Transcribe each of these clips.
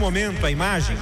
momento a imagem,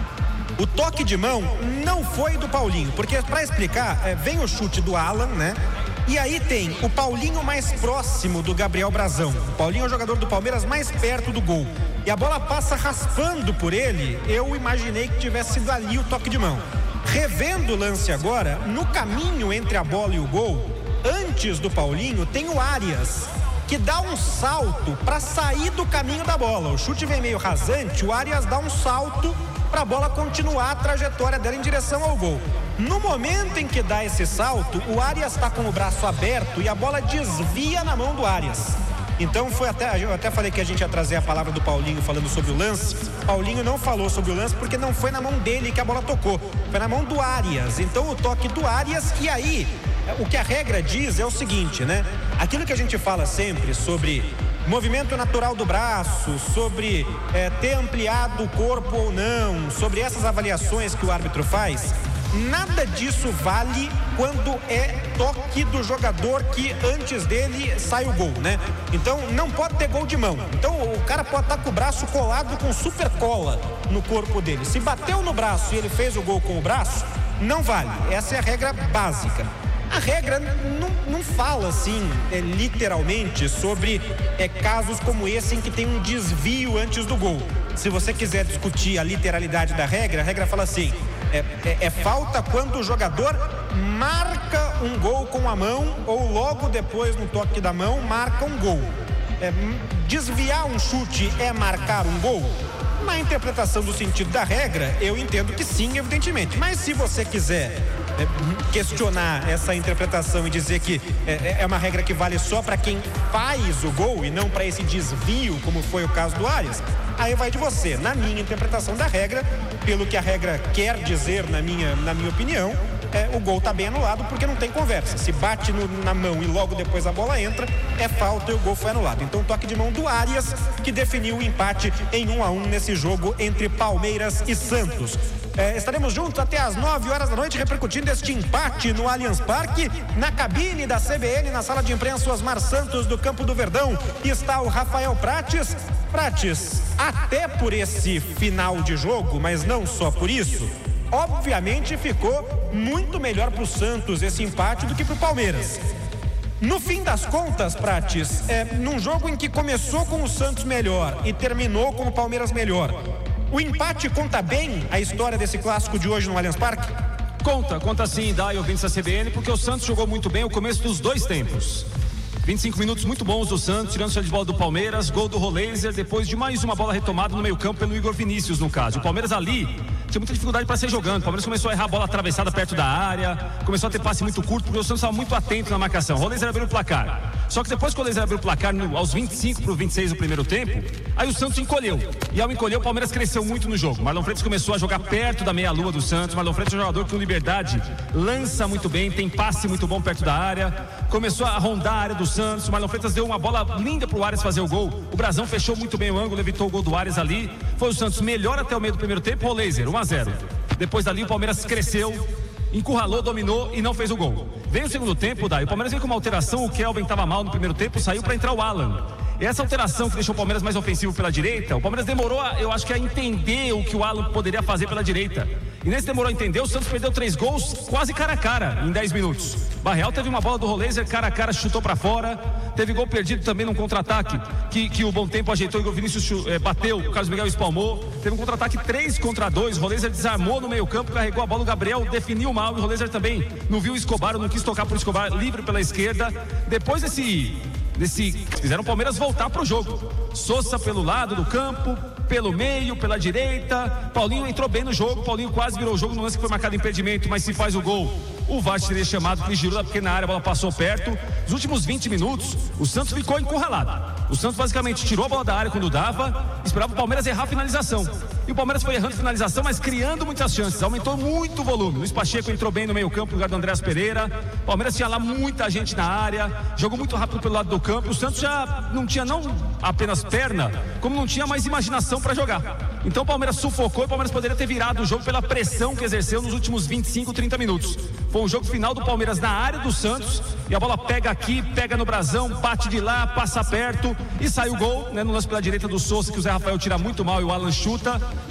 o toque de mão não foi do Paulinho, porque para explicar, vem o chute do Alan, né? E aí tem o Paulinho mais próximo do Gabriel Brazão. O Paulinho é o jogador do Palmeiras mais perto do gol. E a bola passa raspando por ele. Eu imaginei que tivesse sido ali o toque de mão. Revendo o lance agora, no caminho entre a bola e o gol, antes do Paulinho, tem o Arias, que dá um salto para sair do caminho da bola. O chute vem meio rasante, o Arias dá um salto para a bola continuar a trajetória dela em direção ao gol. No momento em que dá esse salto, o Arias está com o braço aberto e a bola desvia na mão do Arias. Então eu até falei que a gente ia trazer a palavra do Paulinho falando sobre o lance. Paulinho não falou sobre o lance porque não foi na mão dele que a bola tocou, foi na mão do Arias. Então o toque do Arias, e aí o que a regra diz é o seguinte, né? Aquilo que a gente fala sempre sobre movimento natural do braço, sobre ter ampliado o corpo ou não, sobre essas avaliações que o árbitro faz, nada disso vale quando é toque do jogador que antes dele sai o gol, né? Então não pode ter gol de mão. Então o cara pode estar com o braço colado com super cola no corpo dele. Se bateu no braço e ele fez o gol com o braço, não vale. Essa é a regra básica. A regra não fala assim, literalmente, sobre casos como esse em que tem um desvio antes do gol. Se você quiser discutir a literalidade da regra, a regra fala assim: é falta quando o jogador marca um gol com a mão ou logo depois no toque da mão marca um gol. Desviar um chute é marcar um gol? Na interpretação do sentido da regra, eu entendo que sim, evidentemente. Mas se você quiser questionar essa interpretação e dizer que é uma regra que vale só para quem faz o gol e não para esse desvio, como foi o caso do Arias, aí vai de você. Na minha interpretação da regra, pelo que a regra quer dizer, na minha opinião, o gol está bem anulado porque não tem conversa. Se bate na mão e logo depois a bola entra, é falta e o gol foi anulado. Então toque de mão do Arias, que definiu o empate em 1-1 nesse jogo entre Palmeiras e Santos. Estaremos juntos até às 9 horas da noite repercutindo este empate no Allianz Parque. Na cabine da CBN, na sala de imprensa, Osmar Santos do Campo do Verdão, está o Rafael Prates. Prates, até por esse final de jogo, mas não só por isso, obviamente ficou muito melhor para o Santos esse empate do que para o Palmeiras. No fim das contas, Prates, num jogo em que começou com o Santos melhor e terminou com o Palmeiras melhor, o empate conta bem a história desse clássico de hoje no Allianz Parque? Conta sim, Dai, ouvintes da CBN, porque o Santos jogou muito bem o começo dos dois tempos. 25 minutos muito bons do Santos, tirando o de bola do Palmeiras, gol do Roleiser, depois de mais uma bola retomada no meio campo pelo Igor Vinícius, no caso. O Palmeiras ali tinha muita dificuldade para sair jogando. O Palmeiras começou a errar a bola atravessada perto da área, começou a ter passe muito curto, porque o Santos estava muito atento na marcação. O Roleiser abriu o placar. Só que depois que o Roleiser abriu o placar aos 25 para o 26 do primeiro tempo, aí o Santos encolheu. E ao encolher, o Palmeiras cresceu muito no jogo. Marlon Freitas começou a jogar perto da meia-lua do Santos. Marlon Freitas é um jogador que com liberdade lança muito bem, tem passe muito bom perto da área. Começou a rondar a área do Santos. O Marlon Freitas deu uma bola linda pro Arias fazer o gol. O Brazão fechou muito bem o ângulo, evitou o gol do Arias ali. Foi o Santos melhor até o meio do primeiro tempo. Roleiser, 1-0. Depois dali o Palmeiras cresceu, encurralou, dominou e não fez o gol. Veio o segundo tempo, Daí. O Palmeiras veio com uma alteração. O Kelvin estava mal no primeiro tempo, saiu para entrar o Alan. E essa alteração que deixou o Palmeiras mais ofensivo pela direita, o Palmeiras demorou, eu acho que a entender o que o Alan poderia fazer pela direita. E nesse demorou a entender, o Santos perdeu 3 gols quase cara a cara em 10 minutos. Barreal teve uma bola do Roleiser, cara a cara, chutou pra fora. Teve gol perdido também num contra-ataque que o Bom Tempo ajeitou, Igor Vinícius bateu, o Carlos Miguel espalmou. Teve um contra-ataque 3-2, o Roleiser desarmou no meio campo, carregou a bola, o Gabriel definiu mal. E o Roleiser também não viu o Escobar, não quis tocar pro Escobar, livre pela esquerda. Depois fizeram o Palmeiras voltar pro jogo. Sousa pelo lado do campo, pelo meio, pela direita. Paulinho entrou bem no jogo, Paulinho quase virou o jogo no lance que foi marcado impedimento, mas se faz o gol, o VAR seria chamado porque girou da pequena área, a bola passou perto. Nos últimos 20 minutos, o Santos ficou encurralado. O Santos basicamente tirou a bola da área quando dava, esperava o Palmeiras errar a finalização. E o Palmeiras foi errando a finalização, mas criando muitas chances, aumentou muito o volume. Luiz Pacheco entrou bem no meio campo no lugar do Andréas Pereira. O Palmeiras tinha lá muita gente na área, jogou muito rápido pelo lado do campo. O Santos já não tinha não apenas perna, como não tinha mais imaginação para jogar. Então o Palmeiras sufocou e o Palmeiras poderia ter virado o jogo pela pressão que exerceu nos últimos 25, 30 minutos. Foi um jogo final do Palmeiras na área do Santos, e a bola pega aqui, pega no Brazão, bate de lá, passa perto e sai o gol, né, no lance pela direita do Sousa, que o Zé Rafael tira muito mal e o Alan chuta.